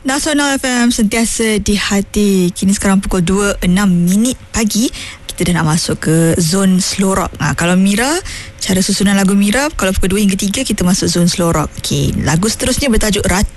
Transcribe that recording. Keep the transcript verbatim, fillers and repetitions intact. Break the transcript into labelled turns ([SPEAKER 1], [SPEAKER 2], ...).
[SPEAKER 1] Nasional F M, sentiasa di hati. Kini sekarang pukul dua enam minit pagi. Kita dah nak masuk ke zon slow rock. Ha, kalau Mira, cara susunan lagu Mira, kalau pukul dua hingga tiga kita masuk zon slow rock. Okey, lagu seterusnya bertajuk Ratu